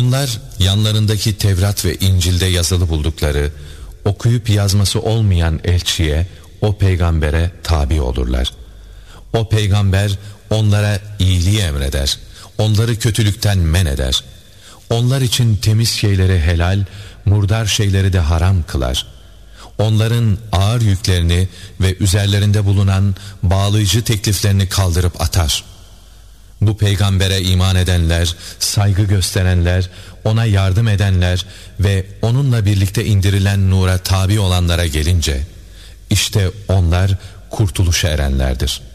Onlar yanlarındaki Tevrat ve İncil'de yazılı buldukları, okuyup yazması olmayan elçiye, o peygambere tabi olurlar. O peygamber onlara iyiliği emreder, onları kötülükten men eder. Onlar için temiz şeyleri helal, murdar şeyleri de haram kılar. Onların ağır yüklerini ve üzerlerinde bulunan bağlayıcı tekliflerini kaldırıp atar. Bu peygambere iman edenler, saygı gösterenler, ona yardım edenler ve onunla birlikte indirilen nura tabi olanlara gelince, işte onlar kurtuluşa erenlerdir.